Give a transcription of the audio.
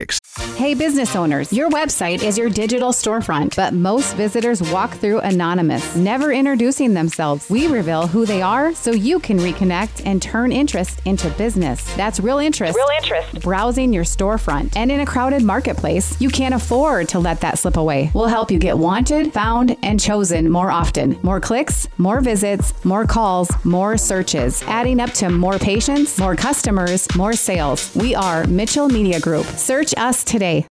Hey business owners, your website is your digital storefront, but most visitors walk through anonymous, never introducing themselves. We reveal who they are so you can reconnect and turn interest into business. That's real interest. Browsing your storefront. And in a crowded marketplace, you can't afford to let that slip away. We'll help you get wanted, found, and chosen more often. More clicks, more visits, more calls, more searches, adding up to more patients, more customers, more sales. We are Mitchell Media Group. Search us today.